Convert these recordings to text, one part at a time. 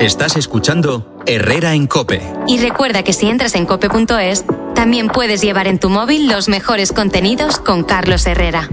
Estás escuchando Herrera en COPE. Y recuerda que si entras en cope.es, también puedes llevar en tu móvil los mejores contenidos con Carlos Herrera.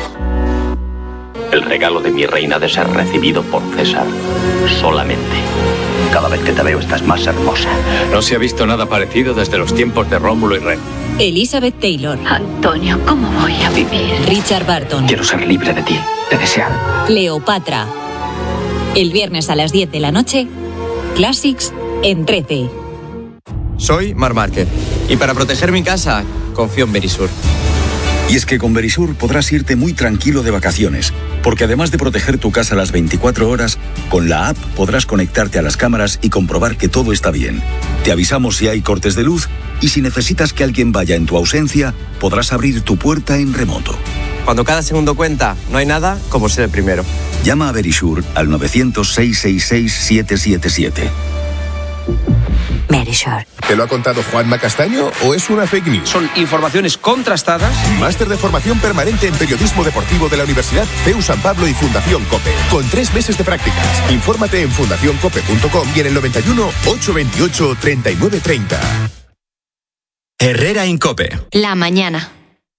El regalo de mi reina de ser recibido por César solamente. Cada vez que te veo estás más hermosa. No se ha visto nada parecido desde los tiempos de Rómulo y Remo. Elizabeth Taylor. Antonio, ¿cómo voy a vivir? Richard Burton. Quiero ser libre de ti, de desear. Cleopatra. El viernes a las 10 de la noche, Classics en 13. Soy Marc Márquez y para proteger mi casa confío en Verisur. Y es que con Verisur podrás irte muy tranquilo de vacaciones, porque además de proteger tu casa las 24 horas, con la app podrás conectarte a las cámaras y comprobar que todo está bien. Te avisamos si hay cortes de luz y si necesitas que alguien vaya en tu ausencia, podrás abrir tu puerta en remoto. Cuando cada segundo cuenta, no hay nada como ser el primero. Llama a Verisur al 900-666-777. Verisur. ¿Te lo ha contado Juanma Castaño o es una fake news? Son informaciones contrastadas. Máster de formación permanente en periodismo deportivo de la Universidad CEU San Pablo y Fundación COPE. Con 3 meses de prácticas. Infórmate en fundacioncope.com y en el 91 828 3930. Herrera en COPE. La mañana.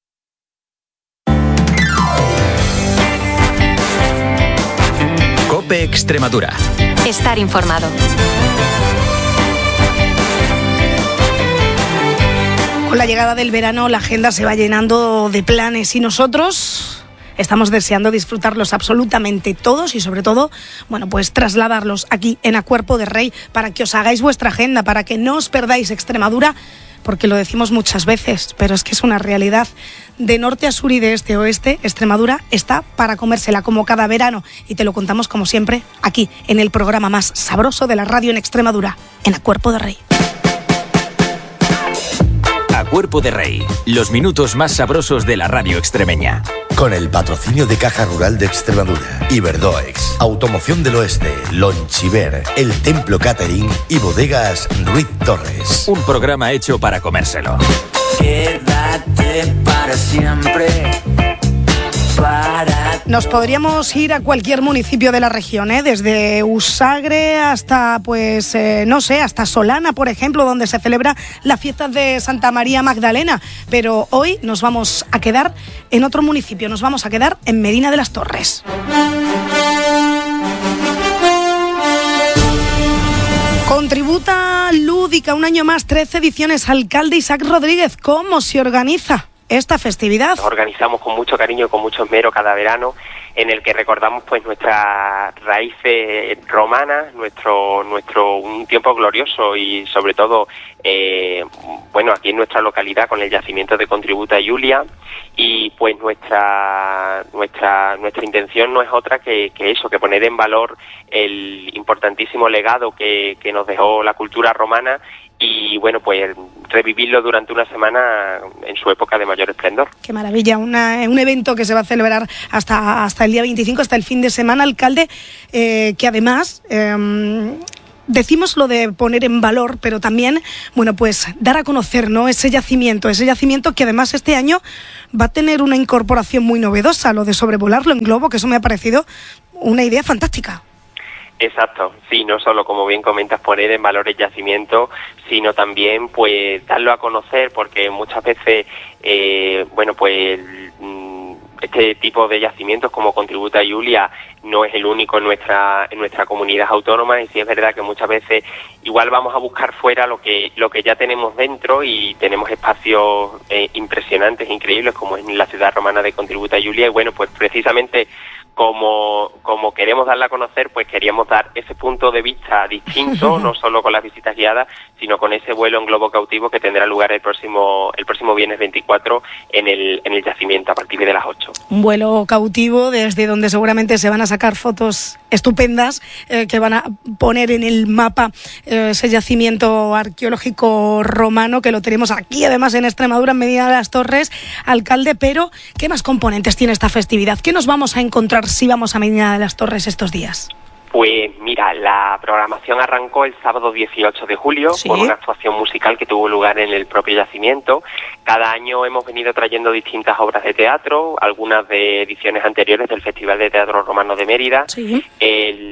COPE Extremadura. Estar informado. Con la llegada del verano la agenda se va llenando de planes y nosotros estamos deseando disfrutarlos absolutamente todos y sobre todo, bueno, pues trasladarlos aquí en A Cuerpo de Rey para que os hagáis vuestra agenda, para que no os perdáis Extremadura, porque lo decimos muchas veces, pero es que es una realidad. De norte a sur y de este a oeste, Extremadura está para comérsela como cada verano y te lo contamos como siempre aquí en el programa más sabroso de la radio en Extremadura, en A Cuerpo de Rey. A Cuerpo de Rey, los minutos más sabrosos de la radio extremeña. Con el patrocinio de Caja Rural de Extremadura, Iberdoex, Automoción del Oeste, Lonchiver, El Templo Catering y Bodegas Ruiz Torres. Un programa hecho para comérselo. Quédate para siempre. Nos podríamos ir a cualquier municipio de la región, desde Usagre hasta, pues, no sé, hasta Solana, por ejemplo, donde se celebra la fiesta de Santa María Magdalena. Pero hoy nos vamos a quedar en otro municipio, nos vamos a quedar en Medina de las Torres. Contributa lúdica, un año más, 13 ediciones. Alcalde Isaac Rodríguez, ¿cómo se organiza esta festividad? Nos organizamos con mucho cariño y con mucho esmero cada verano, en el que recordamos pues nuestras raíces romanas, nuestro un tiempo glorioso y sobre todo bueno, aquí en nuestra localidad con el yacimiento de Contributa Iulia, y pues nuestra intención no es otra que eso, que poner en valor el importantísimo legado que nos dejó la cultura romana y bueno, pues revivirlo durante una semana en su época de mayor esplendor. Qué maravilla, un evento que se va a celebrar hasta el día 25, hasta el fin de semana, alcalde, que además decimos lo de poner en valor, pero también, bueno, pues dar a conocer, ¿no?, ese yacimiento que además este año va a tener una incorporación muy novedosa, lo de sobrevolarlo en globo, que eso me ha parecido una idea fantástica. Exacto, sí, no solo, como bien comentas, poner en valor el yacimiento, sino también pues darlo a conocer, porque muchas veces, bueno, pues este tipo de yacimientos como Contributa Iulia no es el único en nuestra comunidad autónoma, y sí es verdad que muchas veces igual vamos a buscar fuera lo que ya tenemos dentro, y tenemos espacios impresionantes, increíbles, como en la ciudad romana de Contributa Iulia, y bueno, pues precisamente como queremos darla a conocer, pues queríamos dar ese punto de vista distinto, no solo con las visitas guiadas, sino con ese vuelo en globo cautivo que tendrá lugar el próximo viernes 24 en el yacimiento a partir de las 8. Un vuelo cautivo desde donde seguramente se van a sacar fotos estupendas que van a poner en el mapa ese yacimiento arqueológico romano, que lo tenemos aquí además en Extremadura, en Medina de las Torres, alcalde. Pero ¿qué más componentes tiene esta festividad? ¿Qué nos vamos a encontrar si vamos a Medina de las Torres estos días? Pues mira, la programación arrancó el sábado 18 de julio, ¿sí?, con una actuación musical que tuvo lugar en el propio yacimiento. Cada año hemos venido trayendo distintas obras de teatro, algunas de ediciones anteriores del Festival de Teatro Romano de Mérida. Sí.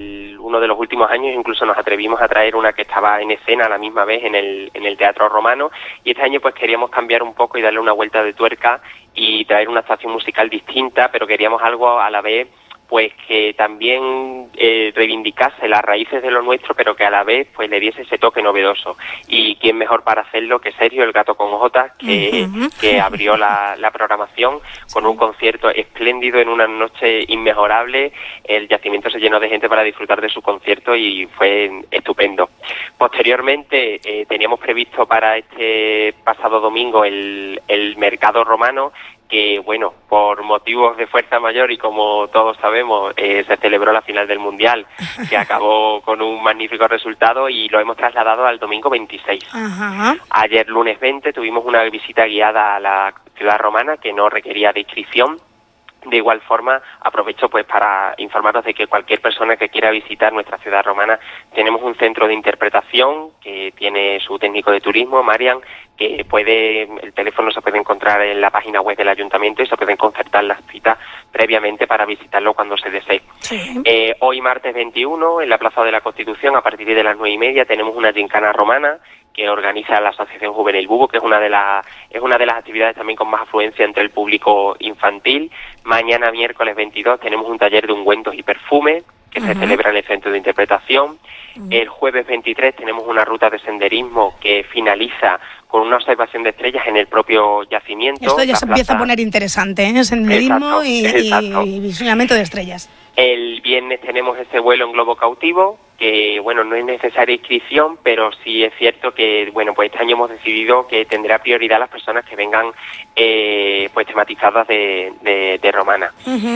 algunos de los últimos años incluso nos atrevimos a traer una que estaba en escena a la misma vez en el Teatro Romano, y este año pues queríamos cambiar un poco y darle una vuelta de tuerca y traer una actuación musical distinta, pero queríamos algo a la vez pues que también reivindicase las raíces de lo nuestro, pero que a la vez pues le diese ese toque novedoso. Y quién mejor para hacerlo que Sergio, el Gato con Ojotas, que abrió la programación con un concierto espléndido en una noche inmejorable. El yacimiento se llenó de gente para disfrutar de su concierto y fue estupendo. Posteriormente teníamos previsto para este pasado domingo el Mercado Romano, que bueno, por motivos de fuerza mayor y como todos sabemos, se celebró la final del Mundial, que acabó con un magnífico resultado, y lo hemos trasladado al domingo 26. Ajá. Ayer lunes 20 tuvimos una visita guiada a la ciudad romana que no requería de inscripción. De igual forma, aprovecho pues para informaros de que cualquier persona que quiera visitar nuestra ciudad romana, tenemos un centro de interpretación que tiene su técnico de turismo, Marian, que el teléfono se puede encontrar en la página web del ayuntamiento y se pueden concertar las citas previamente para visitarlo cuando se desee. Sí. Hoy martes 21, en la Plaza de la Constitución, a partir de las 9:30, tenemos una gincana romana que organiza la Asociación Juvenil Bubo, que es una de las actividades también con más afluencia entre el público infantil. Mañana, miércoles 22, tenemos un taller de ungüentos y perfumes que se celebra en el Centro de Interpretación. El jueves 23 tenemos una ruta de senderismo que finaliza con una observación de estrellas en el propio yacimiento. Esto ya se empieza a poner interesante, ¿eh? Senderismo y visionamiento de estrellas. El viernes tenemos ese vuelo en globo cautivo, que bueno, no es necesaria inscripción, pero sí es cierto que bueno, pues este año hemos decidido que tendrá prioridad las personas que vengan pues tematizadas de romana.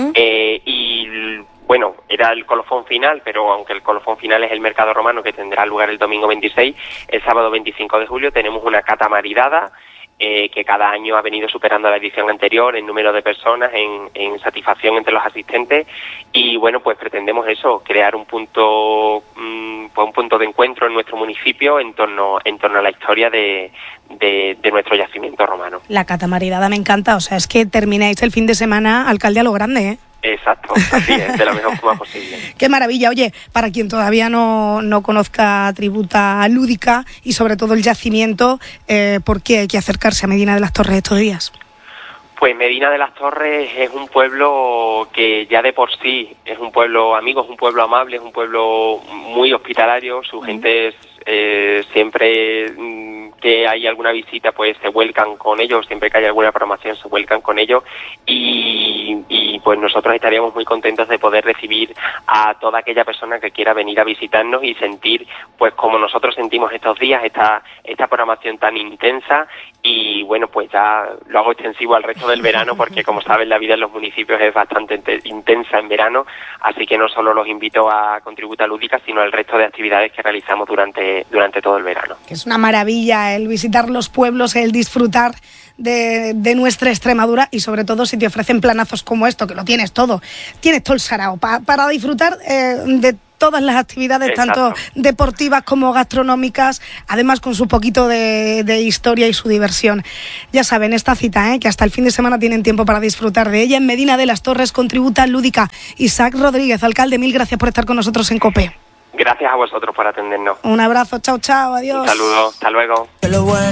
Y bueno, era el colofón final, pero aunque el colofón final es el Mercado Romano, que tendrá lugar el domingo 26, el sábado 25 de julio tenemos una cata maridada, que cada año ha venido superando la edición anterior en número de personas, en satisfacción entre los asistentes, y bueno, pues pretendemos eso, crear un punto de encuentro en nuestro municipio en torno a la historia de nuestro yacimiento romano. La cata maridada me encanta, o sea, es que termináis el fin de semana, alcalde, a lo grande, ¿eh? Exacto, así es, de la mejor forma posible. Qué maravilla. Oye, para quien todavía no conozca Tributa Lúdica y sobre todo el yacimiento, ¿por qué hay que acercarse a Medina de las Torres estos días? Pues Medina de las Torres es un pueblo que ya de por sí es un pueblo amigo, es un pueblo amable, es un pueblo muy hospitalario. Su gente es, siempre que hay alguna visita pues se vuelcan con ellos, siempre que hay alguna programación se vuelcan con ellos, y pues nosotros estaríamos muy contentos de poder recibir a toda aquella persona que quiera venir a visitarnos y sentir pues como nosotros sentimos estos días esta programación tan intensa. Y bueno, pues ya lo hago extensivo al resto del verano, porque como saben la vida en los municipios es bastante intensa en verano, así que no solo los invito a Contributa Lúdica, sino al resto de actividades que realizamos durante todo el verano. Que es una maravilla el visitar los pueblos, el disfrutar de nuestra Extremadura, y sobre todo si te ofrecen planazos como esto, que lo tienes todo el sarao para disfrutar de todas las actividades. Exacto. Tanto deportivas como gastronómicas, además con su poquito de historia y su diversión. Ya saben, esta cita, que hasta el fin de semana tienen tiempo para disfrutar de ella en Medina de las Torres, Contributa Lúdica. Isaac Rodríguez, alcalde, mil gracias por estar con nosotros en COPE. Gracias a vosotros por atendernos. Un abrazo, chao, adiós. Un saludo, hasta luego.